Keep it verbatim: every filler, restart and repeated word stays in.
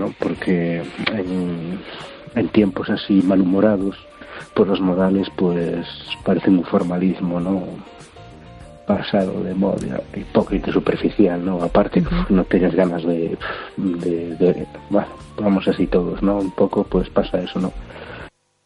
¿no? Porque en, en tiempos así malhumorados, pues los modales pues parecen un formalismo, ¿no? Pasado de moda, hipócrita, superficial, ¿no? Aparte, uh-huh. no tienes ganas de, de, de, bueno, vamos así todos, ¿no? Un poco pues pasa eso, ¿no?